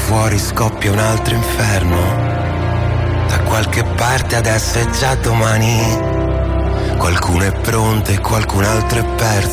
fuori scoppia un altro inferno. Da qualche parte adesso è già domani. Qualcuno è pronto e qualcun altro è perso.